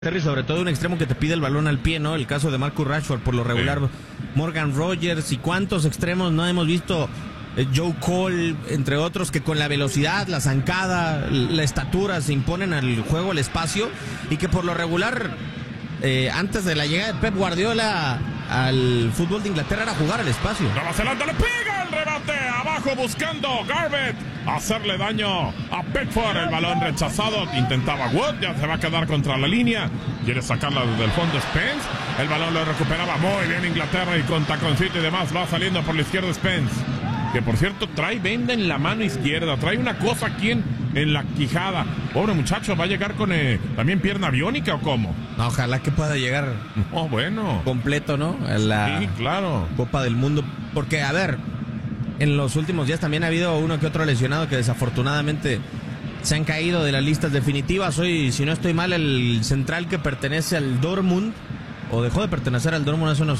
Terry, sobre todo un extremo que te pide el balón al pie, ¿no? El caso de Marcus Rashford, por lo regular, sí. Morgan Rogers y cuántos extremos no hemos visto, Joe Cole, entre otros, que con la velocidad, la zancada, la estatura se imponen al juego, al espacio, y que por lo regular, antes de la llegada de Pep Guardiola al fútbol de Inglaterra, era jugar al espacio. Nueva Zelanda le pega el rebate, abajo buscando Garbutt hacerle daño a Pickford, el balón rechazado, intentaba Wood, ya se va a quedar contra la línea, quiere sacarla desde el fondo Spence, el balón lo recuperaba muy bien Inglaterra y con taconcito y demás va saliendo por la izquierda Spence, que por cierto trae venda en la mano izquierda, trae una cosa aquí en la quijada, pobre muchacho, va a llegar con también pierna biónica o cómo. No, ojalá que pueda llegar bueno, completo, ¿no? A la sí, claro. Copa del Mundo, porque a ver, en los últimos días también ha habido uno que otro lesionado que desafortunadamente se han caído de las listas definitivas. Hoy, si no estoy mal, el central que pertenece al Dortmund, o dejó de pertenecer al Dortmund hace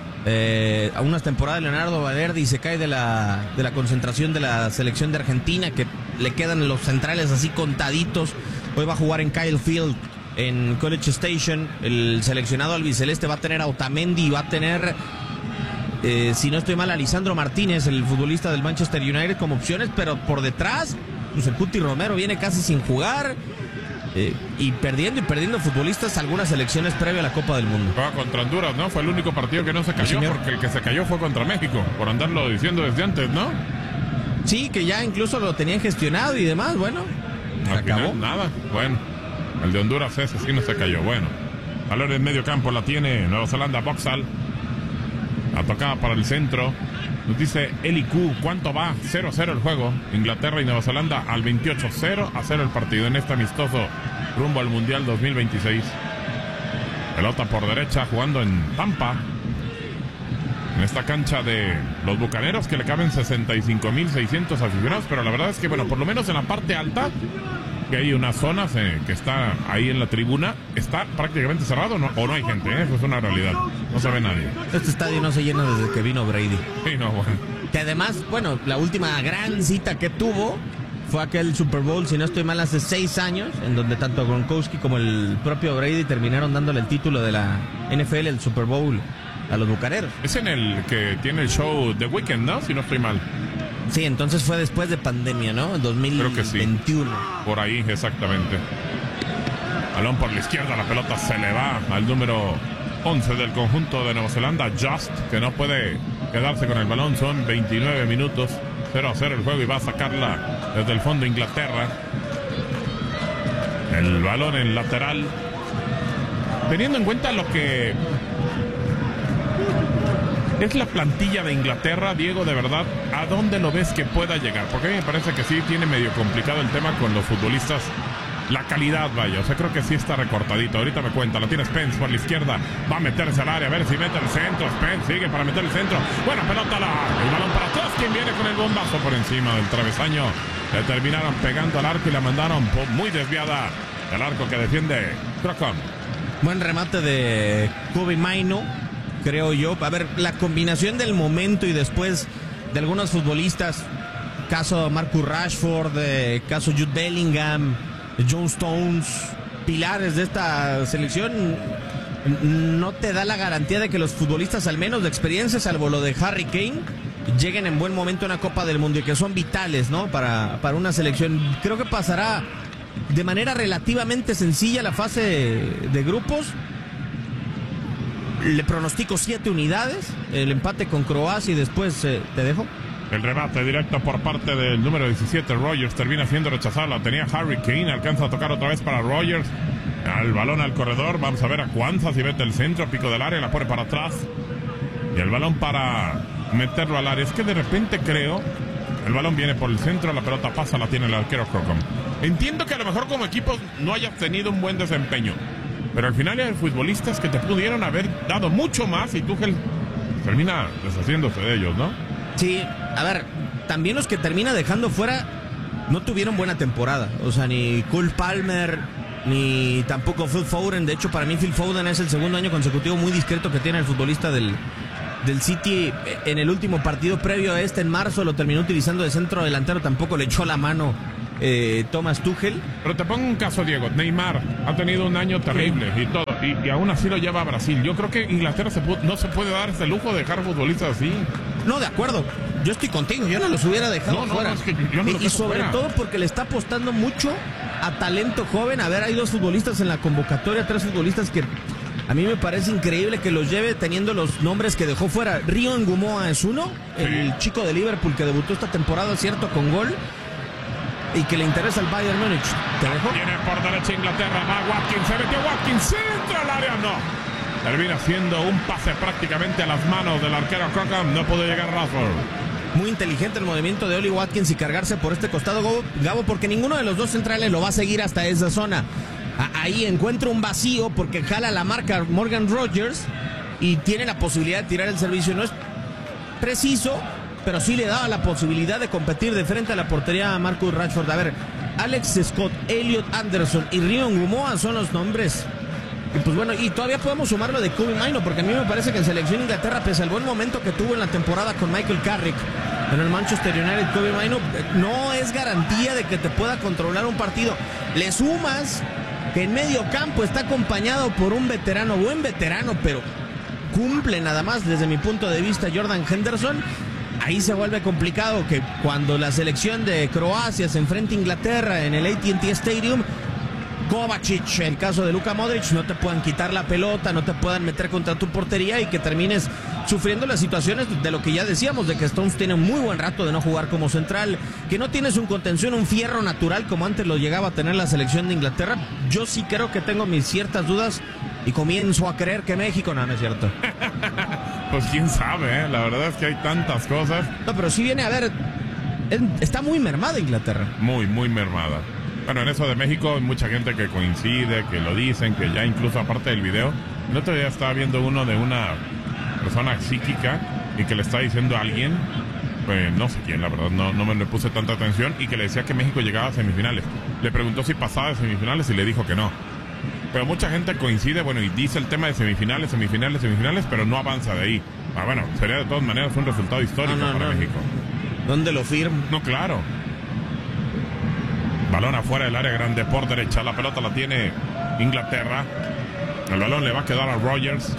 a unas temporadas, Leonardo Valverde, se cae de la concentración de la selección de Argentina, que le quedan los centrales así contaditos. Hoy va a jugar en Kyle Field, en College Station. El seleccionado albiceleste va a tener a Otamendi, va a tener... si no estoy mal, a Lisandro Martínez, el futbolista del Manchester United, como opciones, pero por detrás, pues el Cuti Romero viene casi sin jugar, y perdiendo futbolistas algunas selecciones previo a la Copa del Mundo. Juega contra Honduras, ¿no? Fue el único partido que no se cayó, porque el que se cayó fue contra México, por andarlo diciendo desde antes, ¿no? Sí, que ya incluso lo tenían gestionado y demás, bueno, se acabó. Nada, bueno, el de Honduras ese sí no se cayó, bueno. Valor en medio campo la tiene Nueva Zelanda, Boxall. La tocada para el centro. Nos dice Eli Q, ¿cuánto va? 0-0 el juego. Inglaterra y Nueva Zelanda al 28, 0-0 el partido en este amistoso rumbo al Mundial 2026. Pelota por derecha jugando en Tampa. En esta cancha de los Bucaneros, que le caben 65,600 aficionados. Pero la verdad es que, bueno, por lo menos en la parte alta, que hay unas zonas que está ahí en la tribuna, está prácticamente cerrado, ¿no? O no hay gente, eso es una realidad, no se ve nadie. Este estadio no se llena desde que vino Brady. Sí, no, bueno. Que además, bueno, la última gran cita que tuvo fue aquel Super Bowl, si no estoy mal, hace 6 años, en donde tanto Gronkowski como el propio Brady terminaron dándole el título de la NFL, el Super Bowl, a los Bucaneros. Es en el que tiene el show The Weeknd, ¿no? Si no estoy mal. Sí, entonces fue después de pandemia, ¿no? 2021. Creo que sí. Por ahí, exactamente. Balón por la izquierda, la pelota se le va al número 11 del conjunto de Nueva Zelanda, Just, que no puede quedarse con el balón. Son 29 minutos, 0-0 el juego y va a sacarla desde el fondo Inglaterra. El balón en lateral. Teniendo en cuenta lo que es la plantilla de Inglaterra, Diego, de verdad, ¿a dónde lo ves que pueda llegar? Porque a mí me parece que sí tiene medio complicado el tema con los futbolistas. La calidad, vaya, o sea, creo que sí está recortadito. Ahorita me cuenta, lo tiene Spence por la izquierda. Va a meterse al área, a ver si mete el centro. Spence sigue para meter el centro. Buena pelota, el balón para atrás. ¿Quién viene con el bombazo por encima del travesaño? Le terminaron pegando al arco y la mandaron muy desviada. El arco que defiende Crocon. Buen remate de Kobe Maino, creo yo. A ver, la combinación del momento y después de algunos futbolistas, caso Marcus Rashford, caso Jude Bellingham, John Stones, pilares de esta selección, no te da la garantía de que los futbolistas, al menos de experiencia, salvo lo de Harry Kane, lleguen en buen momento a una Copa del Mundo y que son vitales, ¿no? Para una selección. Creo que pasará de manera relativamente sencilla la fase de grupos. Le pronostico 7 unidades, el empate con Croacia y después te dejo. El remate directo por parte del número 17, Rogers, termina siendo rechazado. La tenía Harry Kane, alcanza a tocar otra vez para Rogers. Al balón al corredor, vamos a ver a Kwanzaa si mete el centro, pico del área, la pone para atrás. Y el balón para meterlo al área. Es que de repente creo, el balón viene por el centro, la pelota pasa, la tiene el arquero Crocom. Entiendo que a lo mejor como equipo no hayas tenido un buen desempeño, pero al final hay futbolistas que te pudieron haber dado mucho más y Tuchel termina deshaciéndose de ellos, ¿no? Sí, a ver, también los que termina dejando fuera no tuvieron buena temporada. O sea, ni Cole Palmer, ni tampoco Phil Foden. De hecho, para mí Phil Foden es el segundo año consecutivo muy discreto que tiene el futbolista del City. En el último partido previo a este, en marzo, lo terminó utilizando de centro delantero. Tampoco le echó la mano Thomas Tuchel. Pero te pongo un caso, Diego. Neymar ha tenido un año terrible y todo, y aún así lo lleva a Brasil. Yo creo que Inglaterra no se puede dar ese lujo de dejar futbolistas así. No, de acuerdo. Yo estoy contigo. Yo no los hubiera dejado fuera. Es que yo no los y sobre fuera. todo porque le está apostando mucho a talento joven. A ver, hay 2 futbolistas en la convocatoria, 3 futbolistas que a mí me parece increíble que los lleve teniendo los nombres que dejó fuera. Río Ngumoa es uno, el chico de Liverpool que debutó esta temporada, cierto, con gol, y que le interesa al Bayern Múnich. ¿Te dejó? Viene por derecha Inglaterra, va Watkins, se metió Watkins, entra al área, no. Termina haciendo un pase prácticamente a las manos del arquero Crockham, no pudo llegar Rashford. Muy inteligente el movimiento de Oli Watkins y cargarse por este costado, Gabo, porque ninguno de los 2 centrales lo va a seguir hasta esa zona. Ahí encuentra un vacío porque jala la marca Morgan Rogers y tiene la posibilidad de tirar el servicio. No es preciso, pero sí le daba la posibilidad de competir de frente a la portería a Marcus Rashford. A ver, Alex Scott, Elliot Anderson y Río Ngumoa son los nombres. Y pues bueno, y todavía podemos sumar lo de Kobe Mainoo, porque a mí me parece que en selección Inglaterra, pese al buen momento que tuvo en la temporada con Michael Carrick en el Manchester United, Kobe Mainoo no es garantía de que te pueda controlar un partido. Le sumas que en medio campo está acompañado por un veterano, buen veterano, pero cumple nada más desde mi punto de vista Jordan Henderson. Ahí se vuelve complicado que cuando la selección de Croacia se enfrenta a Inglaterra en el AT&T Stadium, Kovacic, el caso de Luka Modric, no te puedan quitar la pelota, no te puedan meter contra tu portería y que termines sufriendo las situaciones de lo que ya decíamos, de que Stones tiene muy buen rato de no jugar como central, que no tienes un contención, un fierro natural como antes lo llegaba a tener la selección de Inglaterra. Yo sí creo que tengo mis ciertas dudas y comienzo a creer que México, no es cierto. Pues quién sabe, la verdad es que hay tantas cosas. No, pero sí viene a ver, está muy mermada Inglaterra. Muy, muy mermada. Bueno, en eso de México hay mucha gente que coincide, que lo dicen, que ya incluso aparte del video, el otro día estaba viendo uno de una persona psíquica y que le está diciendo a alguien, pues no sé quién, la verdad, no me le puse tanta atención, y que le decía que México llegaba a semifinales. Le preguntó si pasaba de semifinales y le dijo que no. Pero mucha gente coincide, bueno, y dice el tema de semifinales, pero no avanza de ahí. Bueno, sería de todas maneras un resultado histórico para México. ¿Dónde lo firmo? No, claro. Balón afuera del área grande por derecha. La pelota la tiene Inglaterra. El balón le va a quedar a Rogers.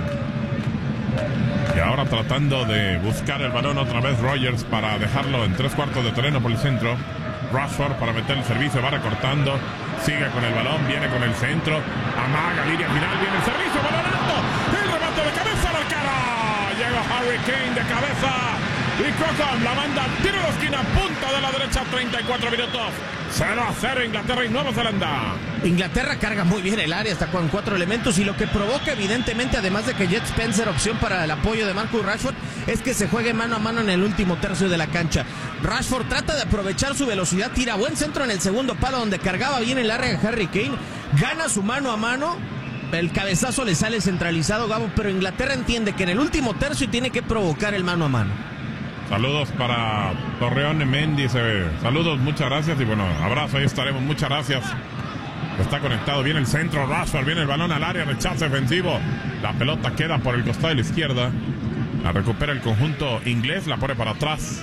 Y ahora tratando de buscar el balón otra vez Rogers para dejarlo en 3/4 de terreno por el centro. Rashford para meter el servicio, va recortando. Sigue con el balón, viene con el centro. Amaga, línea final, viene el servicio, balón alto. El remate de cabeza al arquero. Llega Harry Kane de cabeza. Y Crockham la manda al tiro de la esquina, punta de la derecha, 34 minutos. 0-0 Inglaterra y Nueva Zelanda. Inglaterra carga muy bien el área, está con 4 elementos, y lo que provoca evidentemente, además de que Jet Spencer opción para el apoyo de Marcus Rashford, es que se juegue mano a mano en el último tercio de la cancha. Rashford trata de aprovechar su velocidad, tira buen centro en el segundo palo donde cargaba bien el área de Harry Kane, gana su mano a mano. El cabezazo le sale centralizado, Gabo, pero Inglaterra entiende que en el último tercio tiene que provocar el mano a mano. Saludos para Torreón Mendy, saludos, muchas gracias, y bueno, abrazo, ahí estaremos, muchas gracias. Está conectado, viene el centro, Rashford, viene el balón al área, rechazo defensivo. La pelota queda por el costado de la izquierda. La recupera el conjunto inglés, la pone para atrás.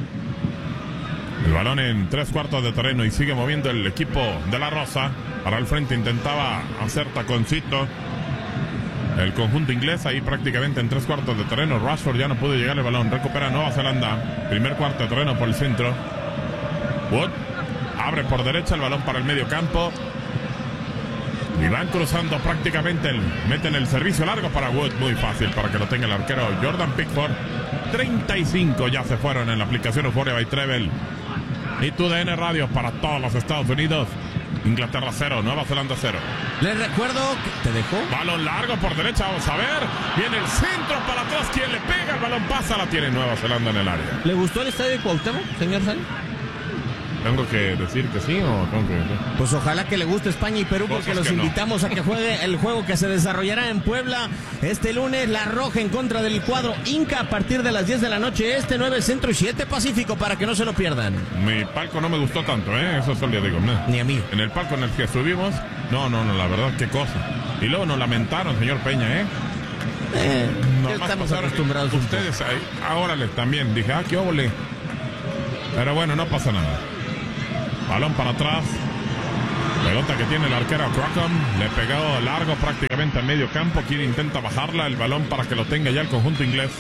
El balón en 3/4 de terreno y sigue moviendo el equipo de la Rosa. Para el frente intentaba hacer taconcito el conjunto inglés, ahí prácticamente en 3/4 de terreno. Rashford ya no pudo llegar el balón, recupera Nueva Zelanda. Primer cuarto de terreno por el centro. Wood abre por derecha, el balón para el medio campo. Y van cruzando prácticamente, meten el servicio largo para Wood, muy fácil para que lo tenga el arquero Jordan Pickford. 35 ya se fueron en la aplicación Euphoria by Treble y TUDN Radio para todos los Estados Unidos. Inglaterra 0, Nueva Zelanda 0. Les recuerdo que te dejó. Balón largo por derecha, vamos a ver. Viene el centro para atrás, quien le pega, el balón pasa, la tiene Nueva Zelanda en el área. ¿Le gustó el estadio de Cuauhtémoc, señor Sal? ¿Tengo que decir que sí o tengo que decir? Pues ojalá que le guste España y Perú, porque los invitamos a que juegue el juego que se desarrollará en Puebla este lunes. La Roja en contra del cuadro Inca a partir de las 10 de la noche, 9 Centro y 7 Pacífico, para que no se lo pierdan. Mi palco no me gustó tanto, eso solo le digo. Ni a mí. En el palco en el que subimos, no, la verdad, qué cosa. Y luego nos lamentaron, señor Peña, Ya estamos acostumbrados. Ustedes, ahora les también, dije, qué óvole. Pero bueno, no pasa nada. Balón para atrás. Pelota que tiene el arquero Crockham. Le pegó largo prácticamente al medio campo. Quien intenta bajarla. El balón para que lo tenga ya el conjunto inglés.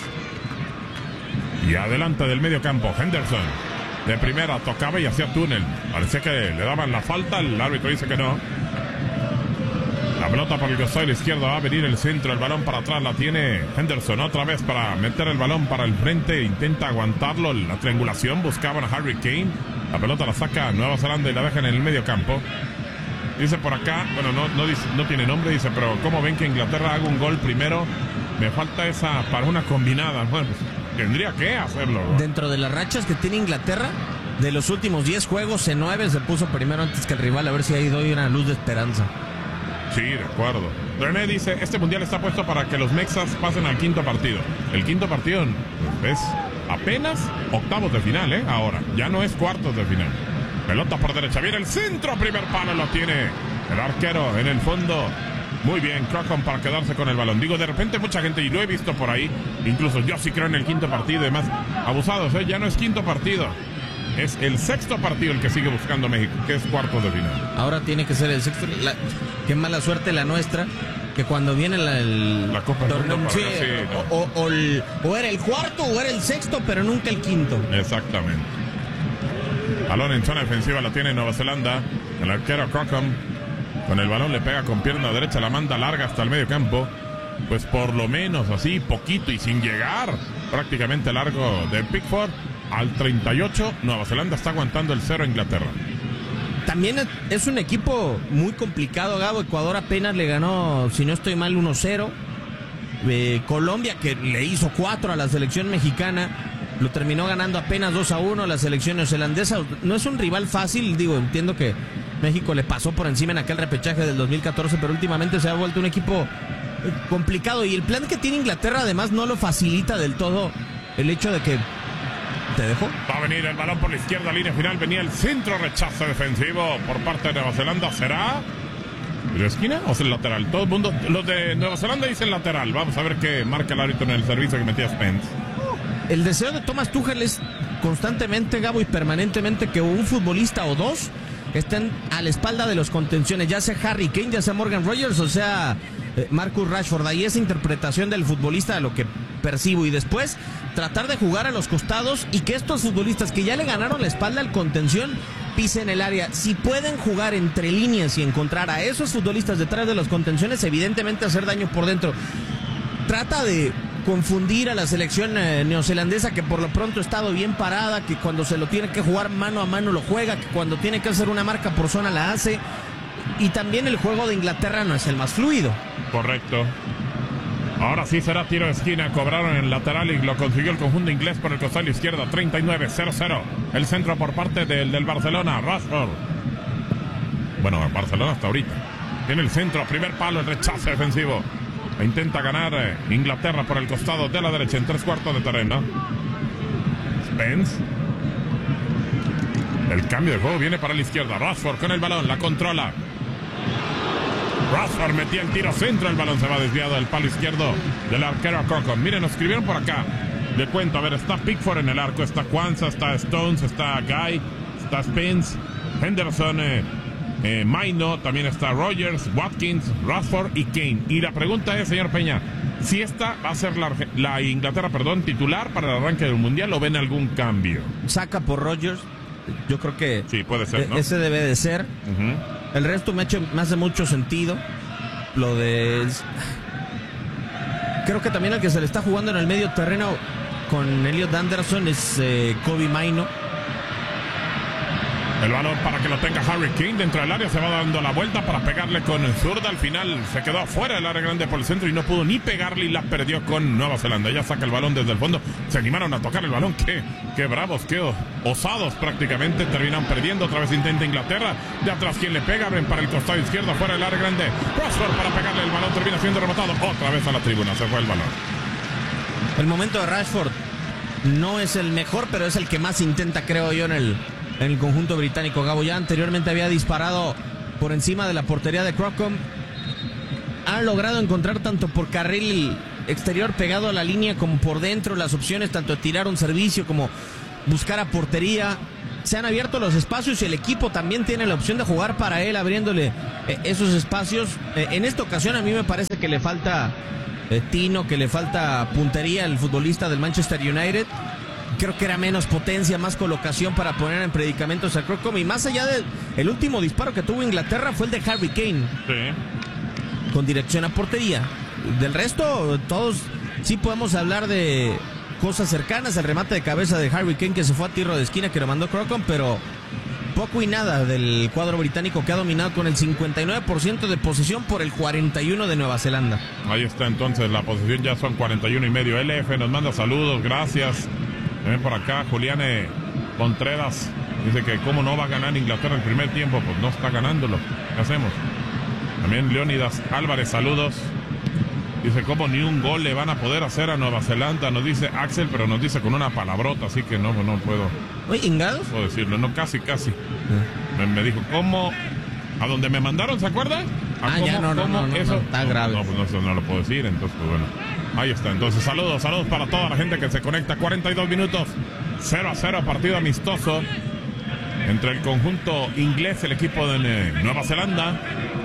Y adelante del medio campo, Henderson. De primera tocaba y hacía túnel. Parecía que le daban la falta. El árbitro dice que no. La pelota por el costado de la izquierda. Va a venir el centro. El balón para atrás la tiene Henderson. Otra vez para meter el balón para el frente. Intenta aguantarlo. La triangulación. Buscaban a Harry Kane. La pelota la saca Nueva Zelanda y la deja en el medio campo. Dice por acá, bueno, no tiene nombre, dice, pero ¿cómo ven que Inglaterra haga un gol primero? Me falta esa para una combinada. Bueno, pues tendría que hacerlo, ¿no? Dentro de las rachas que tiene Inglaterra, de los últimos 10 juegos, en 9 se puso primero antes que el rival, a ver si ahí doy una luz de esperanza. Sí, de acuerdo. René dice, este mundial está puesto para que los mexas pasen al quinto partido. El quinto partido es apenas octavos de final, ¿eh? Ahora, ya no es cuartos de final. Pelota por derecha, viene el centro, primer palo lo tiene el arquero en el fondo. Muy bien, Crockham para quedarse con el balón. Digo, de repente mucha gente, y lo he visto por ahí, incluso yo sí creo en el quinto partido y demás, abusados, ¿eh? Ya no es quinto partido, es el sexto partido el que sigue buscando México, que es cuartos de final. Ahora tiene que ser el sexto. Qué mala suerte la nuestra, que cuando viene la Copa del Mundo, sí, no. o era el cuarto o era el sexto, pero nunca el quinto. Exactamente. Balón en zona defensiva la tiene Nueva Zelanda. El arquero Crockham con el balón le pega con pierna derecha, la manda larga hasta el medio campo. Pues por lo menos así, poquito y sin llegar prácticamente largo de Pickford. Al 38, Nueva Zelanda está aguantando el 0 a Inglaterra. También es un equipo muy complicado, Gabo. Ecuador apenas le ganó, si no estoy mal, 1-0. Colombia, que le hizo 4 a la selección mexicana, lo terminó ganando apenas 2-1 la selección neozelandesa. No es un rival fácil, digo, entiendo que México le pasó por encima en aquel repechaje del 2014, pero últimamente se ha vuelto un equipo complicado. Y el plan que tiene Inglaterra además no lo facilita del todo el hecho de que... ¿Te dejo? Va a venir el balón por la izquierda, línea final, venía el centro, rechazo defensivo por parte de Nueva Zelanda. ¿Será de esquina o es el lateral? Todo el mundo, los de Nueva Zelanda dicen lateral. Vamos a ver qué marca el árbitro en el servicio que metía Spence. El deseo de Thomas Tuchel es constantemente, Gabo, y permanentemente que un futbolista o dos estén a la espalda de los contenciones, ya sea Harry Kane, ya sea Morgan Rogers, o sea Marcus Rashford. Ahí esa interpretación del futbolista de lo que percibo, y después tratar de jugar a los costados y que estos futbolistas que ya le ganaron la espalda al contención pisen el área. Si pueden jugar entre líneas y encontrar a esos futbolistas detrás de los contenciones, evidentemente hacer daño por dentro. Trata de confundir a la selección neozelandesa, que por lo pronto ha estado bien parada, que cuando se lo tiene que jugar mano a mano lo juega, que cuando tiene que hacer una marca por zona la hace, y también el juego de Inglaterra no es el más fluido. Correcto. Ahora sí será tiro de esquina, cobraron en el lateral y lo consiguió el conjunto inglés por el costado izquierda. 39-0-0, el centro por parte del Barcelona, Rashford. Bueno, Barcelona hasta ahorita tiene el centro, primer palo, el rechazo defensivo. Intenta ganar Inglaterra por el costado de la derecha en 3/4 de terreno. Spence. El cambio de juego viene para la izquierda. Rashford con el balón, la controla. Rashford metía el tiro centro, el balón se va desviado del palo izquierdo del arquero Crockham. Miren, nos escribieron por acá. Le cuento, a ver, está Pickford en el arco, está Kwanza, está Stones, está Guy, está Spence, Henderson, Maino, también está Rogers, Watkins, Rashford y Kane. Y la pregunta es, señor Peña, si esta va a ser la Inglaterra, titular para el arranque del Mundial, ¿o ven algún cambio? Saca por Rogers, yo creo que sí, puede ser, ¿no? Ese debe de ser. El resto me hace mucho sentido. Lo de... Creo que también el que se le está jugando en el medio terreno con Elliot Anderson es Kobbie Mainoo. El balón para que lo tenga Harry Kane dentro del área, se va dando la vuelta para pegarle con zurda. Al final se quedó afuera del área grande por el centro y no pudo ni pegarle y la perdió con Nueva Zelanda. Ya saca el balón desde el fondo, se animaron a tocar el balón. Qué bravos, qué osados prácticamente. Terminan perdiendo, otra vez intenta Inglaterra. De atrás quien le pega, abren para el costado izquierdo, afuera del área grande. Rashford para pegarle el balón, termina siendo rematado otra vez a la tribuna, se fue el balón. El momento de Rashford no es el mejor, pero es el que más intenta, creo yo, en el conjunto británico. Gabo ya anteriormente había disparado por encima de la portería de Crockham. Ha logrado encontrar tanto por carril exterior pegado a la línea como por dentro las opciones tanto de tirar un servicio como buscar a portería. se han abierto los espacios y el equipo también tiene la opción de jugar para él, abriéndole esos espacios. En esta ocasión a mí me parece que le falta tino, que le falta puntería al futbolista del Manchester United. Creo que era menos potencia, más colocación para poner en predicamentos a Crocombe. Y más allá del último disparo que tuvo Inglaterra fue el de Harry Kane. Sí. Con dirección a portería. Del resto, todos sí podemos hablar de cosas cercanas. El remate de cabeza de Harry Kane que se fue a tiro de esquina, que lo mandó Crocombe, pero poco y nada del cuadro británico, que ha dominado con el 59% de posesión por el 41% de Nueva Zelanda. Ahí está entonces, la posesión ya son 41,5. LF nos manda saludos, gracias. También por acá, Juliane Contreras dice que cómo no va a ganar Inglaterra el primer tiempo, pues no está ganándolo. ¿Qué hacemos? También Leónidas Álvarez, saludos. Dice cómo ni un gol le van a poder hacer a Nueva Zelanda, nos dice Axel, pero nos dice con una palabrota, así que no puedo. Oye, ¿Ingados? Puedo decirlo, no, casi. Me dijo, ¿cómo? ¿A dónde me mandaron, se acuerda? Ya, no, eso? está grave. No, pues no lo puedo decir, entonces, pues bueno. Ahí está, entonces saludos para toda la gente que se conecta. 42 minutos, 0-0, partido amistoso entre el conjunto inglés, el equipo de Nueva Zelanda.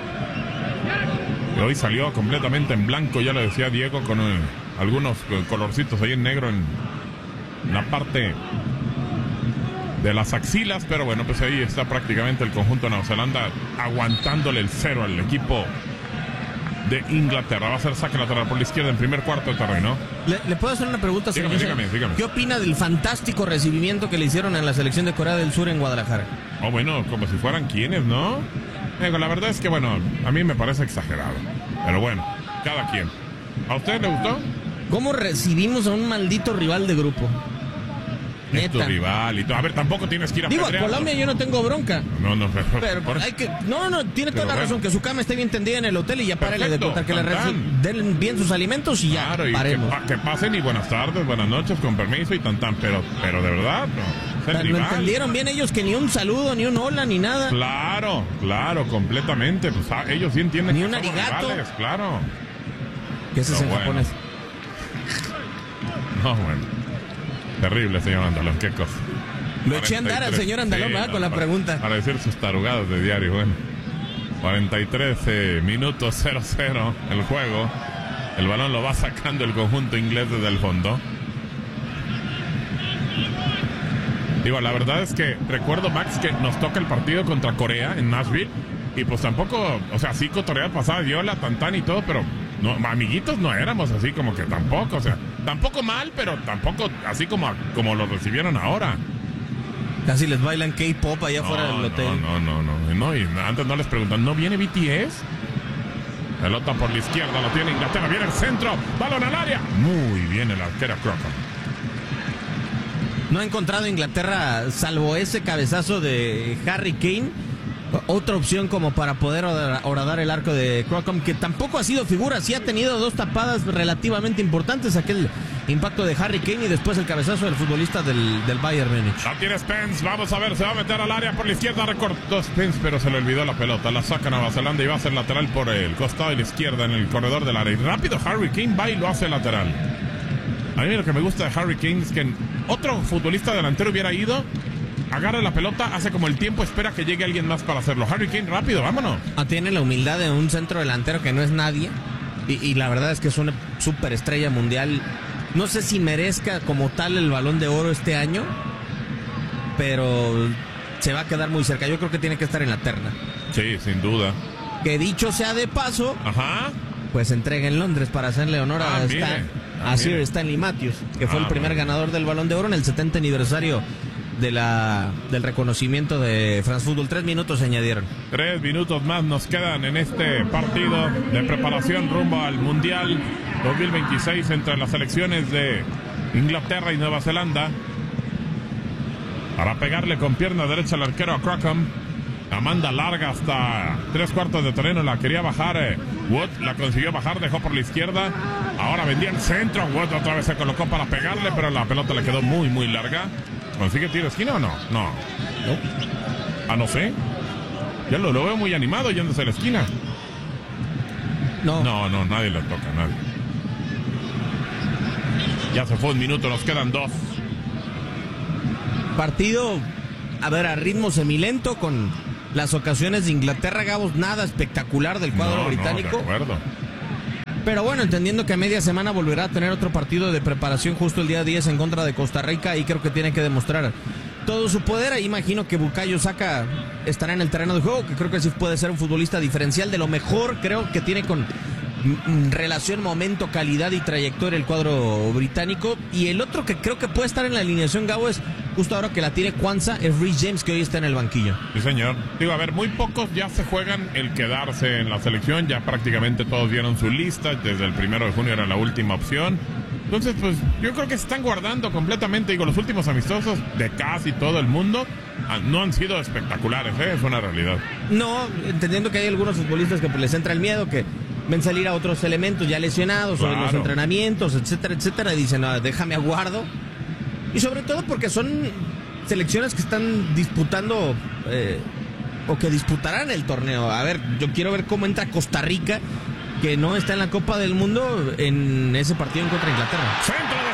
Y hoy salió completamente en blanco, ya lo decía Diego, con algunos colorcitos ahí en negro en la parte de las axilas, pero bueno, pues ahí está prácticamente el conjunto de Nueva Zelanda aguantándole el 0 al equipo de Inglaterra. Va a ser saque lateral por la izquierda en primer cuarto de terreno. ¿Le puedo hacer una pregunta, señor? Dígame. ¿Qué opina del fantástico recibimiento que le hicieron en la selección de Corea del Sur en Guadalajara? Bueno, como si fueran quienes, ¿no? La verdad es que, bueno, a mí me parece exagerado. Pero bueno, cada quien. ¿A usted le gustó? ¿Cómo recibimos a un maldito rival de grupo? Es tu rival y todo. A ver, tampoco tienes que ir a Digo, a Colombia yo no tengo bronca. Pero hay que... No, tiene toda la razón. Que su cama esté bien tendida en el hotel y ya párele de contar, que le den bien sus alimentos y ya, claro, y paremos. Que pasen y buenas tardes, buenas noches, con permiso y tan, pero de verdad, no. Pero lo entendieron bien ellos, que ni un saludo, ni un hola, ni nada. Claro, completamente. Pues ellos sí entienden ni que un somos arigato. rivales, claro. ¿Qué es en japonés? No, bueno. Terrible, señor Andalón, qué cosa. Lo eché a andar al señor Andalón, ¿verdad? Con la pregunta. Para decir sus tarugadas de diario, bueno. 43 minutos, 0-0 el juego. El balón lo va sacando el conjunto inglés desde el fondo. Digo, la verdad es que recuerdo, Max, que nos toca el partido contra Corea en Nashville. Y pues tampoco, o sea, sí, cotorrea pasada, viola, tantán y todo, pero no, amiguitos no éramos así como que tampoco, o sea, tampoco mal, pero tampoco así como lo recibieron ahora. Casi les bailan K-pop allá afuera del hotel. No, y antes no les preguntan, ¿no viene BTS? Pelota por la izquierda, lo tiene Inglaterra, viene el centro, balón al área. Muy bien el arquero Crocombe. No ha encontrado Inglaterra, salvo ese cabezazo de Harry Kane, otra opción como para poder horadar el arco de Crocombe, que tampoco ha sido figura. Sí ha tenido dos tapadas relativamente importantes, aquel impacto de Harry Kane y después el cabezazo del futbolista del Bayern Múnich. La tiene Spence, vamos a ver, se va a meter al área por la izquierda, recortó Spence, pero se le olvidó la pelota, la saca Nueva Zelanda y va a ser lateral por el costado de la izquierda en el corredor del área. Y rápido Harry Kane va y lo hace lateral. A mí lo que me gusta de Harry Kane es que otro futbolista delantero hubiera ido, agarra la pelota, hace como el tiempo, espera que llegue alguien más para hacerlo. Harry Kane, rápido, vámonos. Tiene la humildad de un centro delantero que no es nadie. Y la verdad es que es una superestrella mundial. No sé si merezca como tal el Balón de Oro este año, pero se va a quedar muy cerca. Yo creo que tiene que estar en la terna. Sí, sin duda. Que dicho sea de paso, pues entrega en Londres para hacerle honor a Sir Stanley Matthews, que fue el primer ganador del Balón de Oro en el 70 aniversario del reconocimiento de France Football. 3 minutos se añadieron. 3 minutos más nos quedan en este partido de preparación rumbo al Mundial 2026 entre las selecciones de Inglaterra y Nueva Zelanda. Para pegarle con pierna derecha al arquero a Crocombe. La manda larga hasta 3/4 de terreno, la quería bajar Wood, la consiguió bajar, dejó por la izquierda. Ahora vendía el centro, Wood otra vez se colocó para pegarle, pero la pelota le quedó muy, muy larga. ¿Consigue tiro de esquina o no? No. No sé. Ya lo veo muy animado yéndose a la esquina. No, nadie le toca, nadie. Ya se fue un minuto, nos quedan 2. Partido a ver, a ritmo semilento con las ocasiones de Inglaterra, Gabos, nada espectacular del cuadro británico. De acuerdo. Pero bueno, entendiendo que a media semana volverá a tener otro partido de preparación justo el día 10 en contra de Costa Rica, y creo que tiene que demostrar todo su poder. Ahí imagino que Bukayo Saka estará en el terreno de juego, que creo que sí puede ser un futbolista diferencial, de lo mejor creo que tiene con relación, momento, calidad y trayectoria el cuadro británico. Y el otro que creo que puede estar en la alineación, Gabo, es justo ahora que la tiene Kwanza, es Reece James, que hoy está en el banquillo. Sí, señor. Digo, a ver, muy pocos ya se juegan el quedarse en la selección, ya prácticamente todos dieron su lista, desde el 1 de junio era la última opción. Entonces, pues, yo creo que se están guardando completamente. Digo, los últimos amistosos de casi todo el mundo no han sido espectaculares, es una realidad. No, entendiendo que hay algunos futbolistas que pues, les entra el miedo, que ven salir a otros elementos ya lesionados, o en los entrenamientos, etcétera, etcétera, y dicen, no, déjame aguardo. Y sobre todo porque son selecciones que están disputando o que disputarán el torneo. A ver, yo quiero ver cómo entra Costa Rica, que no está en la Copa del Mundo, en ese partido en contra Inglaterra. Centro de